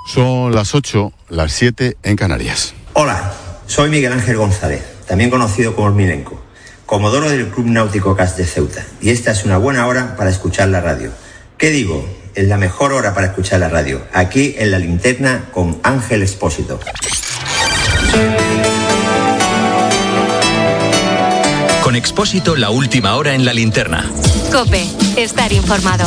Son las 8, las 7 en Canarias. Hola, soy Miguel Ángel González, también conocido como Milenco, comodoro del Club Náutico CAS de Ceuta. Y esta es una buena hora para escuchar la radio. ¿Qué digo? Es la mejor hora para escuchar la radio, aquí en La Linterna con Ángel Expósito. Con Expósito, la última hora en La Linterna. COPE, estar informado.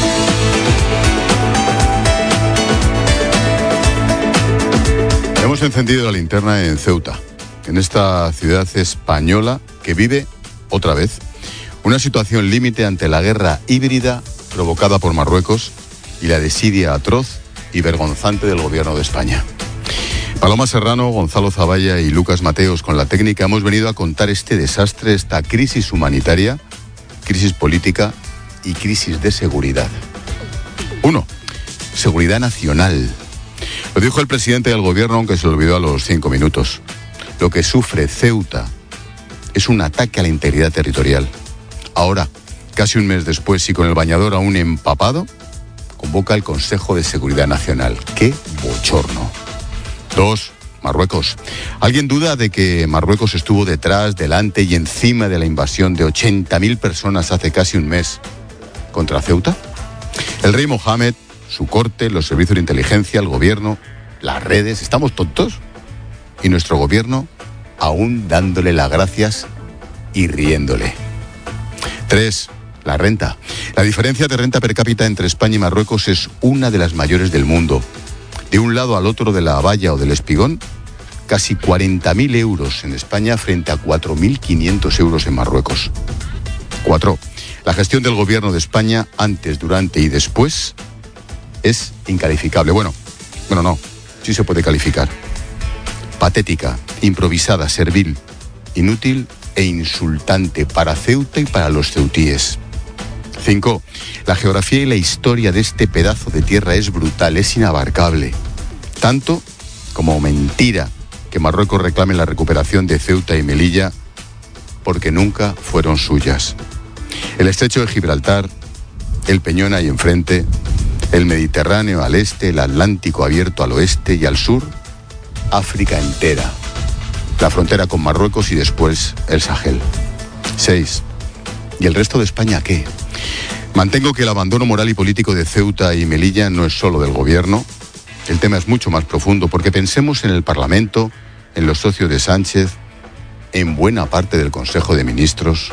Hemos encendido la linterna en Ceuta, en esta ciudad española que vive, otra vez, una situación límite ante la guerra híbrida provocada por Marruecos y la desidia atroz y vergonzante del gobierno de España. Paloma Serrano, Gonzalo Zavalla y Lucas Mateos con la técnica hemos venido a contar este desastre, esta crisis humanitaria, crisis política y crisis de seguridad. 1. Seguridad nacional. Lo dijo el presidente del gobierno, aunque se lo olvidó a los 5 minutos. Lo que sufre Ceuta es un ataque a la integridad territorial. Ahora, casi un mes después y con el bañador aún empapado, convoca el Consejo de Seguridad Nacional. ¡Qué bochorno! 2. Marruecos. ¿Alguien duda de que Marruecos estuvo detrás, delante y encima de la invasión de 80.000 personas hace casi un mes contra Ceuta? El rey Mohamed, su corte, los servicios de inteligencia, el gobierno, las redes, ¿estamos tontos? Y nuestro gobierno aún dándole las gracias y riéndole. 3. La renta. La diferencia de renta per cápita entre España y Marruecos es una de las mayores del mundo. De un lado al otro de la valla o del espigón, casi 40.000 euros en España frente a 4.500 euros en Marruecos. 4. La gestión del gobierno de España antes, durante y después es incalificable. Bueno, no, sí se puede calificar. Patética, improvisada, servil, inútil e insultante para Ceuta y para los ceutíes. 5. La geografía y la historia de este pedazo de tierra es brutal, es inabarcable. Tanto como mentira que Marruecos reclame la recuperación de Ceuta y Melilla porque nunca fueron suyas. El estrecho de Gibraltar, el Peñón ahí enfrente, el Mediterráneo al este, el Atlántico abierto al oeste y al sur, África entera, la frontera con Marruecos y después el Sahel. 6. ¿Y el resto de España qué? Mantengo que el abandono moral y político de Ceuta y Melilla no es solo del gobierno. El tema es mucho más profundo, porque pensemos en el Parlamento, en los socios de Sánchez, en buena parte del Consejo de Ministros.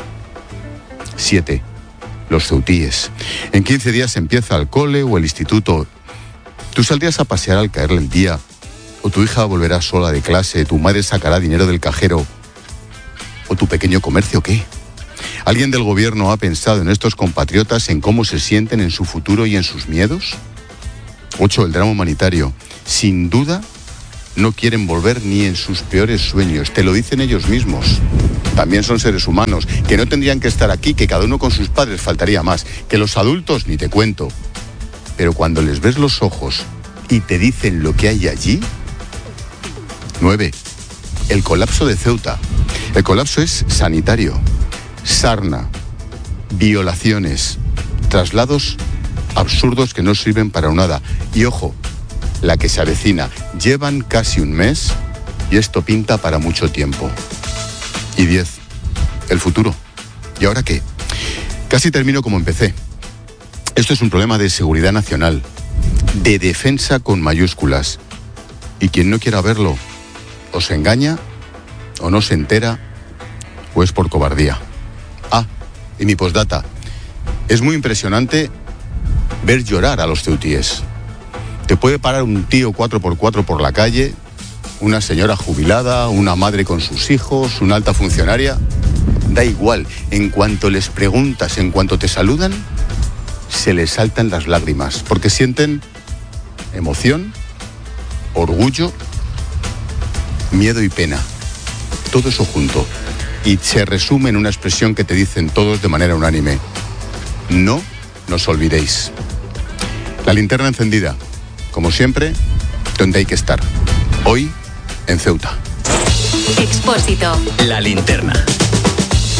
7. Los ceutíes. En 15 días empieza el cole o el instituto. Tú saldrías a pasear al caerle el día, o tu hija volverá sola de clase, tu madre sacará dinero del cajero, o tu pequeño comercio, ¿qué? ¿Alguien del gobierno ha pensado en estos compatriotas, en cómo se sienten, en su futuro y en sus miedos? 8. El drama humanitario. Sin duda, no quieren volver ni en sus peores sueños. Te lo dicen ellos mismos. También son seres humanos, que no tendrían que estar aquí, que cada uno con sus padres, faltaría más. Que los adultos, ni te cuento. Pero cuando les ves los ojos y te dicen lo que hay allí... 9. El colapso de Ceuta. El colapso es sanitario. Sarna, violaciones, traslados absurdos que no sirven para nada. Y ojo, la que se avecina. Llevan casi un mes y esto pinta para mucho tiempo. Y 10. El futuro. ¿Y ahora qué? Casi termino como empecé. Esto es un problema de seguridad nacional, de defensa con mayúsculas. Y quien no quiera verlo, o se engaña, o no se entera, o es por cobardía. Y mi postdata. Es muy impresionante ver llorar a los ceutíes. Te puede parar un tío 4x4 por la calle, una señora jubilada, una madre con sus hijos, una alta funcionaria. Da igual, en cuanto les preguntas, en cuanto te saludan, se les saltan las lágrimas, porque sienten emoción, orgullo, miedo y pena. Todo eso junto. Y se resume en una expresión que te dicen todos de manera unánime. No nos olvidéis. La linterna encendida, como siempre, donde hay que estar. Hoy, en Ceuta. Expósito. La linterna.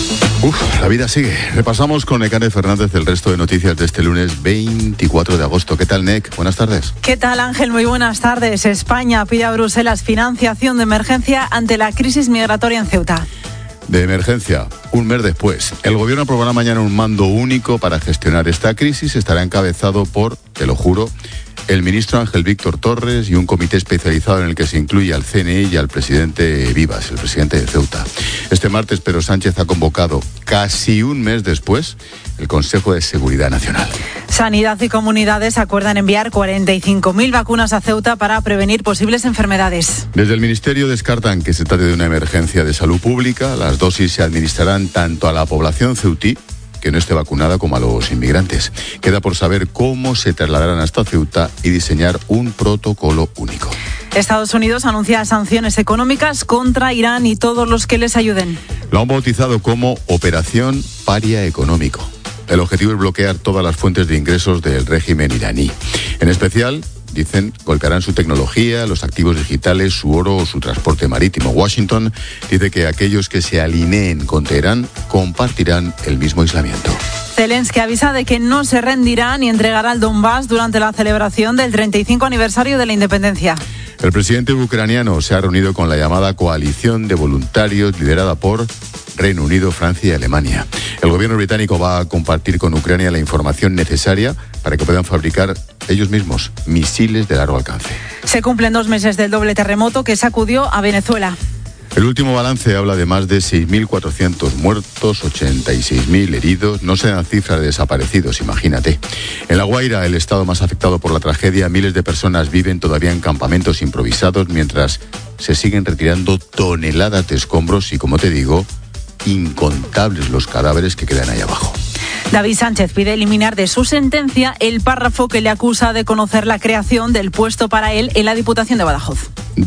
La vida sigue. Repasamos con Nekane Fernández el resto de noticias de este lunes 24 de agosto. ¿Qué tal, Nek? Buenas tardes. ¿Qué tal, Ángel? Muy buenas tardes. España pide a Bruselas financiación de emergencia ante la crisis migratoria en Ceuta. De emergencia, un mes después. El gobierno aprobará mañana un mando único para gestionar esta crisis. Estará encabezado por, te lo juro, el ministro Ángel Víctor Torres y un comité especializado en el que se incluye al CNI y al presidente Vivas, el presidente de Ceuta. Este martes Pedro Sánchez ha convocado, casi un mes después, el Consejo de Seguridad Nacional. Sanidad y comunidades acuerdan enviar 45.000 vacunas a Ceuta para prevenir posibles enfermedades. Desde el Ministerio descartan que se trate de una emergencia de salud pública. Las dosis se administrarán tanto a la población ceutí, que no esté vacunada, como a los inmigrantes. Queda por saber cómo se trasladarán hasta Ceuta y diseñar un protocolo único. Estados Unidos anuncia sanciones económicas contra Irán y todos los que les ayuden. Lo han bautizado como Operación Paria Económico. El objetivo es bloquear todas las fuentes de ingresos del régimen iraní. En especial, dicen, golpearán su tecnología, los activos digitales, su oro o su transporte marítimo. Washington dice que aquellos que se alineen con Teherán compartirán el mismo aislamiento. Zelensky avisa de que no se rendirá ni entregará el Donbass durante la celebración del 35 aniversario de la independencia. El presidente ucraniano se ha reunido con la llamada coalición de voluntarios liderada por Reino Unido, Francia y Alemania. El gobierno británico va a compartir con Ucrania la información necesaria para que puedan fabricar ellos mismos misiles de largo alcance. Se cumplen 2 meses del doble terremoto que sacudió a Venezuela. El último balance habla de más de 6.400 muertos, 86.000 heridos. No se dan cifras de desaparecidos, imagínate. En La Guaira, el estado más afectado por la tragedia, miles de personas viven todavía en campamentos improvisados mientras se siguen retirando toneladas de escombros y, como te digo, incontables los cadáveres que quedan ahí abajo. David Sánchez pide eliminar de su sentencia el párrafo que le acusa de conocer la creación del puesto para él en la Diputación de Badajoz.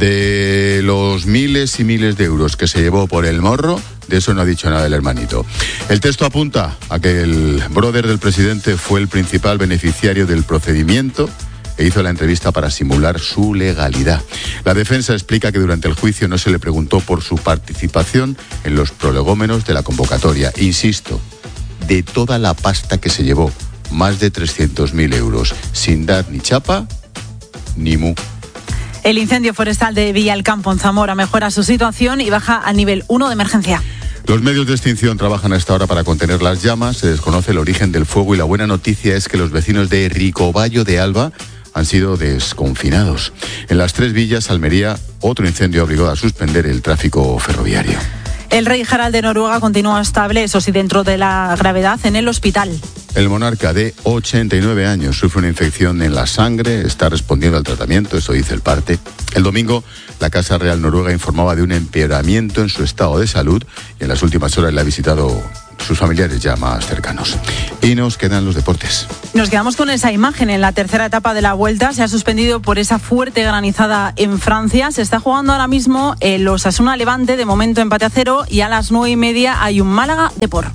De los miles y miles de euros que se llevó por el morro, de eso no ha dicho nada el hermanito. El texto apunta a que el brother del presidente fue el principal beneficiario del procedimiento e hizo la entrevista para simular su legalidad. La defensa explica que durante el juicio no se le preguntó por su participación en los prolegómenos de la convocatoria. Insisto, de toda la pasta que se llevó, más de 300.000 euros, sin dar ni chapa ni mu. El incendio forestal de Villalcampo, en Zamora, mejora su situación y baja al nivel 1 de emergencia. Los medios de extinción trabajan a esta hora para contener las llamas. Se desconoce el origen del fuego y la buena noticia es que los vecinos de Ricoballo de Alba han sido desconfinados. En las 3 villas, Almería, otro incendio obligó a suspender el tráfico ferroviario. El rey Harald de Noruega continúa estable, eso sí, dentro de la gravedad, en el hospital. El monarca de 89 años sufre una infección en la sangre, está respondiendo al tratamiento, eso dice el parte. El domingo, la Casa Real Noruega informaba de un empeoramiento en su estado de salud y en las últimas horas le ha visitado sus familiares ya más cercanos. Y nos quedan los deportes. Nos quedamos con esa imagen. En la tercera etapa de la Vuelta se ha suspendido por esa fuerte granizada en Francia. Se está jugando ahora mismo el Osasuna Levante, de momento empate a 0, y a las 9:30 hay un Málaga Depor.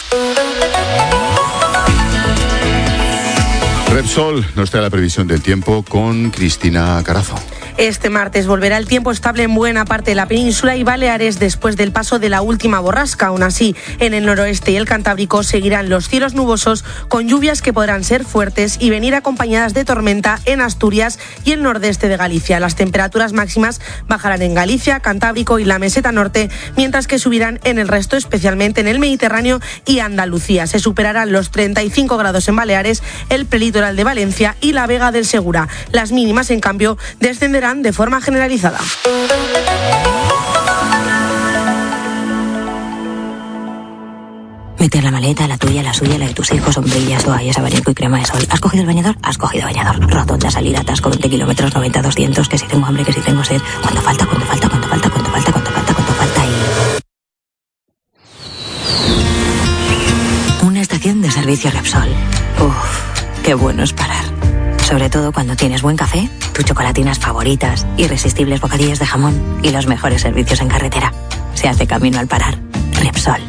Repsol nos trae la previsión del tiempo con Cristina Carazo. Este martes volverá el tiempo estable en buena parte de la península y Baleares después del paso de la última borrasca. Aún así, en el noroeste y el Cantábrico seguirán los cielos nubosos con lluvias que podrán ser fuertes y venir acompañadas de tormenta en Asturias y el nordeste de Galicia. Las temperaturas máximas bajarán en Galicia, Cantábrico y la meseta norte, mientras que subirán en el resto, especialmente en el Mediterráneo y Andalucía. Se superarán los 35 grados en Baleares, el prelitoral de Valencia y la Vega del Segura. Las mínimas, en cambio, descenderán de forma generalizada. Mete en la maleta, la tuya, la suya, la de tus hijos, sombrillas, toallas, abanico y crema de sol. ¿Has cogido el bañador? Has cogido bañador. Rotonda, salir, atasco, 20 kilómetros, 90, 200, que si tengo hambre, que si tengo sed. ¿Cuánto falta? ¿Cuánto falta? ¿Cuánto falta? ¿Cuánto falta? ¿Cuánto falta? ¿Cuánto falta? Y... una estación de servicio Repsol. Uf, qué bueno es parar. Sobre todo cuando tienes buen café, tus chocolatinas favoritas, irresistibles bocadillos de jamón y los mejores servicios en carretera. Se hace camino al parar. Repsol.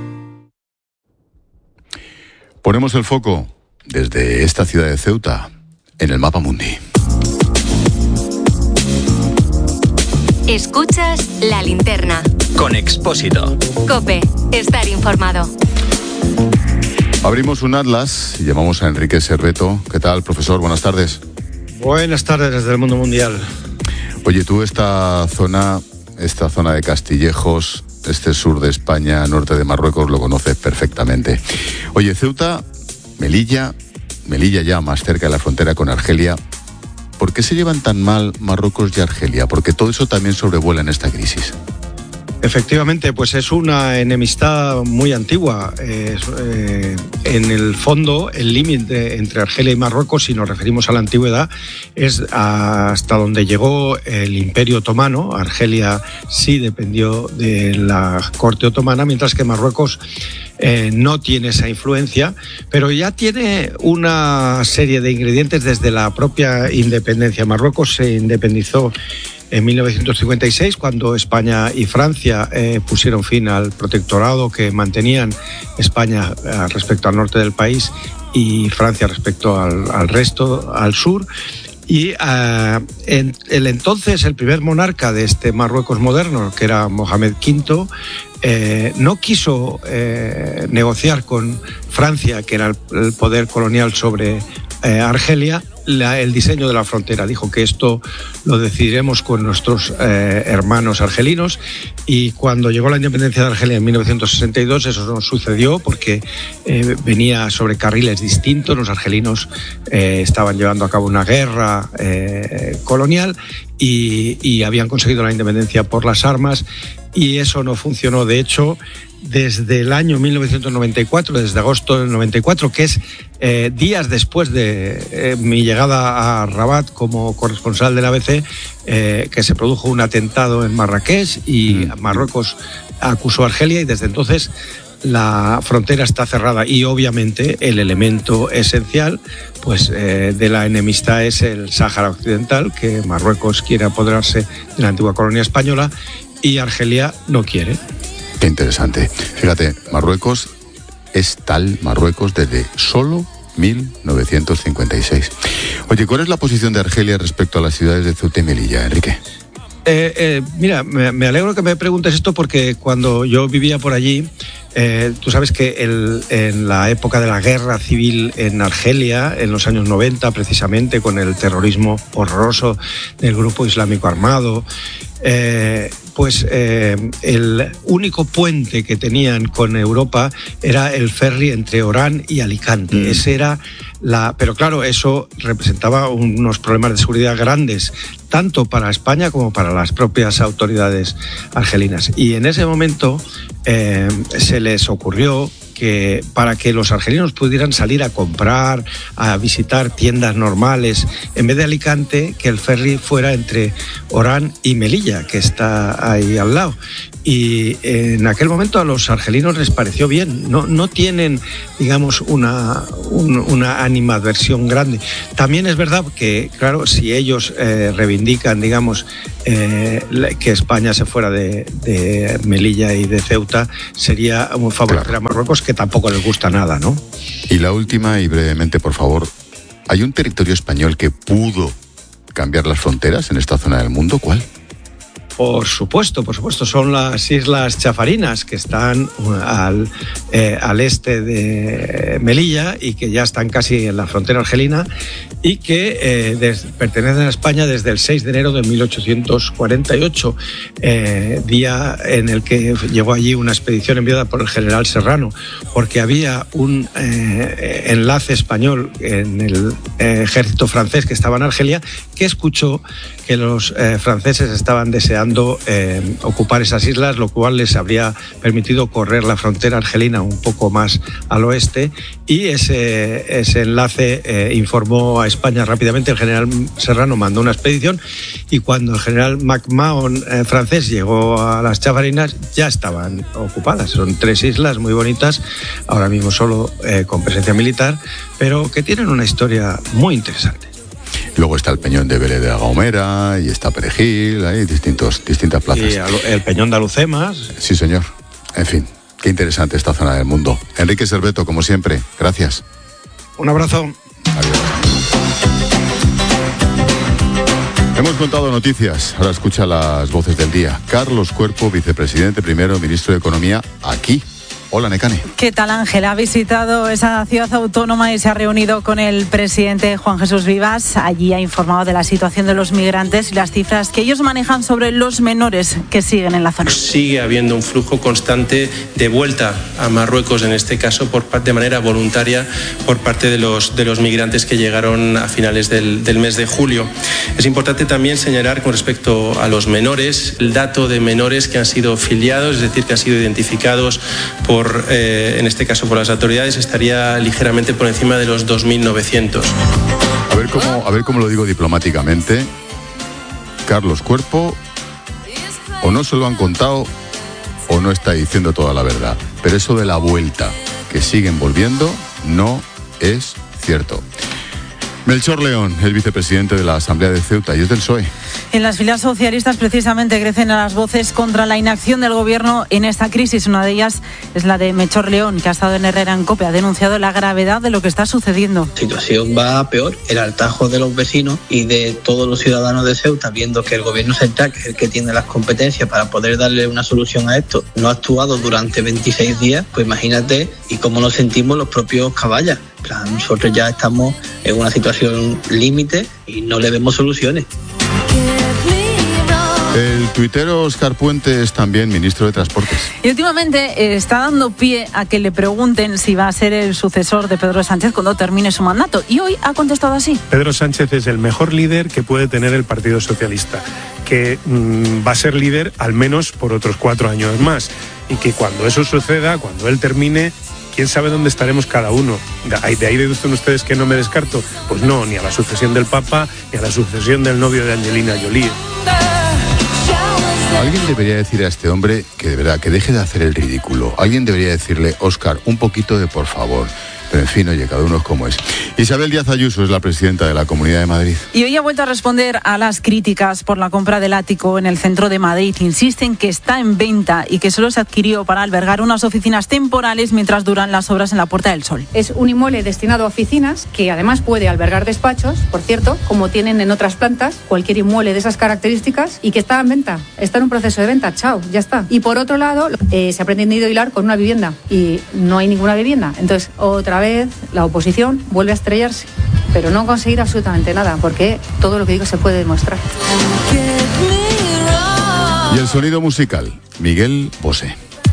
Ponemos el foco desde esta ciudad de Ceuta en el Mapa Mundi. Escuchas La Linterna con Expósito. COPE, estar informado. Abrimos un atlas y llamamos a Enrique Serveto. ¿Qué tal, profesor? Buenas tardes. Buenas tardes desde el mundo mundial. Oye, tú esta zona de Castillejos, este sur de España, norte de Marruecos, lo conoces perfectamente. Oye, Ceuta, Melilla ya más cerca de la frontera con Argelia. ¿Por qué se llevan tan mal Marruecos y Argelia? Porque todo eso también sobrevuela en esta crisis. Efectivamente, pues es una enemistad muy antigua. En el fondo, el límite entre Argelia y Marruecos, si nos referimos a la antigüedad, es hasta donde llegó el Imperio Otomano. Argelia sí dependió de la corte otomana, mientras que Marruecos no tiene esa influencia, pero ya tiene una serie de ingredientes desde la propia independencia. Marruecos se independizó en 1956, cuando España y Francia pusieron fin al protectorado que mantenían España respecto al norte del país y Francia respecto al resto, al sur. Y el primer monarca de este Marruecos moderno, que era Mohamed V, no quiso negociar con Francia, que era el poder colonial sobre Argelia, el diseño de la frontera. Dijo que esto lo decidiremos con nuestros hermanos argelinos, y cuando llegó la independencia de Argelia en 1962 eso no sucedió porque venía sobre carriles distintos. Los argelinos estaban llevando a cabo una guerra colonial y habían conseguido la independencia por las armas, y eso no funcionó. De hecho, desde el año 1994, desde agosto del 94, que es días después de mi llegada a Rabat como corresponsal del ABC, que se produjo un atentado en Marrakech y Marruecos acusó a Argelia, y desde entonces la frontera está cerrada. Y obviamente el elemento esencial de la enemistad es el Sáhara Occidental, que Marruecos quiere apoderarse de la antigua colonia española y Argelia no quiere. Qué interesante. Fíjate, Marruecos es tal Marruecos desde solo 1956. Oye, ¿cuál es la posición de Argelia respecto a las ciudades de Ceuta y Melilla, Enrique? Mira, me alegro que me preguntes esto, porque cuando yo vivía por allí, tú sabes que en la época de la guerra civil en Argelia, en los años 90, precisamente con el terrorismo horroroso del grupo islámico armado, el único puente que tenían con Europa era el ferry entre Orán y Alicante. Ese era pero claro, eso representaba unos problemas de seguridad grandes, tanto para España como para las propias autoridades argelinas. Y en ese momento se les ocurrió que para que los argelinos pudieran salir a comprar, a visitar tiendas normales, en vez de Alicante, que el ferry fuera entre Orán y Melilla, que está ahí al lado. Y en aquel momento a los argelinos les pareció bien. No tienen, digamos, una animadversión grande. También es verdad que, claro, si ellos reivindican, digamos, que España se fuera de Melilla y de Ceuta, sería un favorecer a Marruecos, que tampoco les gusta nada, ¿no? Y la última, y brevemente, por favor, ¿hay un territorio español que pudo cambiar las fronteras en esta zona del mundo? ¿Cuál? Por supuesto, son las Islas Chafarinas, que están al este de Melilla y que ya están casi en la frontera argelina, y que pertenecen a España desde el 6 de enero de 1848, día en el que llegó allí una expedición enviada por el general Serrano, porque había un enlace español en el ejército francés que estaba en Argelia, que escuchó que los franceses estaban deseando ocupar esas islas, lo cual les habría permitido correr la frontera argelina un poco más al oeste, y ese enlace informó a España rápidamente. El general Serrano mandó una expedición, y cuando el general MacMahon francés llegó a las Chafarinas ya estaban ocupadas. Son 3 islas muy bonitas, ahora mismo solo con presencia militar, pero que tienen una historia muy interesante. Luego está el Peñón de Vélez de la Gomera y está Perejil, hay distintas plazas. Y el Peñón de Alucemas. Sí, señor. En fin, qué interesante esta zona del mundo. Enrique Serveto, como siempre, gracias. Un abrazo. Adiós. Hemos contado noticias, ahora escucha las voces del día. Carlos Cuerpo, vicepresidente primero, ministro de Economía, aquí. Hola, Nekane. ¿Qué tal, Ángel? Ha visitado esa ciudad autónoma y se ha reunido con el presidente Juan Jesús Vivas. Allí ha informado de la situación de los migrantes y las cifras que ellos manejan sobre los menores que siguen en la zona. Sigue habiendo un flujo constante de vuelta a Marruecos, en este caso de manera voluntaria por parte de los migrantes que llegaron a finales del mes de julio. Es importante también señalar con respecto a los menores, el dato de menores que han sido filiados, es decir, que han sido identificados en este caso por las autoridades, estaría ligeramente por encima de los 2.900. A ver cómo lo digo diplomáticamente. Carlos Cuerpo, o no se lo han contado o no está diciendo toda la verdad. Pero eso de la vuelta, que siguen volviendo, no es cierto. Melchor León, el vicepresidente de la Asamblea de Ceuta y es del PSOE. En las filas socialistas precisamente crecen las voces contra la inacción del gobierno en esta crisis. Una de ellas es la de Melchor León, que ha estado en Herrera en COPE. Ha denunciado la gravedad de lo que está sucediendo. La situación va a peor. El hartazgo de los vecinos y de todos los ciudadanos de Ceuta, viendo que el gobierno central, que es el que tiene las competencias para poder darle una solución a esto, no ha actuado durante 26 días, pues imagínate y cómo nos sentimos los propios caballas. Nosotros ya estamos en una situación límite y no le vemos soluciones. El tuitero Óscar Puente es también ministro de Transportes. Y últimamente está dando pie a que le pregunten si va a ser el sucesor de Pedro Sánchez cuando termine su mandato. Y hoy ha contestado así. Pedro Sánchez es el mejor líder que puede tener el Partido Socialista, que va a ser líder al menos por otros 4 años más. Y que cuando eso suceda, cuando él termine, quién sabe dónde estaremos cada uno. De ahí deducen ustedes que no me descarto. Pues no, ni a la sucesión del Papa, ni a la sucesión del novio de Angelina Jolie. Alguien debería decir a este hombre que de verdad, que deje de hacer el ridículo. Alguien debería decirle, Óscar, un poquito de por favor. Pero en fin, oye, cada uno es como es. Isabel Díaz Ayuso es la presidenta de la Comunidad de Madrid. Y hoy ha vuelto a responder a las críticas por la compra del ático en el centro de Madrid. Insisten que está en venta y que solo se adquirió para albergar unas oficinas temporales mientras duran las obras en la Puerta del Sol. Es un inmueble destinado a oficinas que además puede albergar despachos, por cierto, como tienen en otras plantas, cualquier inmueble de esas características, y que está en venta. Está en un proceso de venta, chao, ya está. Y por otro lado, se ha pretendido hilar con una vivienda y no hay ninguna vivienda. Entonces, otra vez la oposición vuelve a estrellarse, pero no conseguir absolutamente nada, porque todo lo que digo se puede demostrar. Y el sonido musical, Miguel Bosé.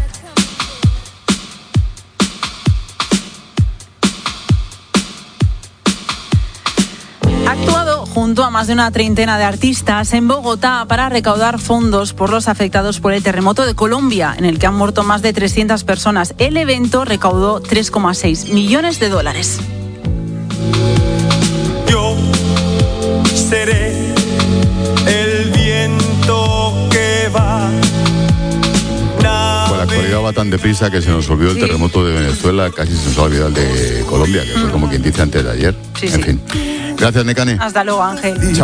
Ha actuado junto a más de una treintena de artistas en Bogotá para recaudar fondos por los afectados por el terremoto de Colombia, en el que han muerto más de 300 personas. El evento recaudó $3,6 millones. Yo seré el viento que va. Bueno, la actualidad va tan deprisa que se nos olvidó el terremoto de Venezuela, casi se nos ha olvidado el de Colombia, que fue como quien dice antes de ayer. En fin. Gracias, Nekane. Hasta luego, Ángel. Chao.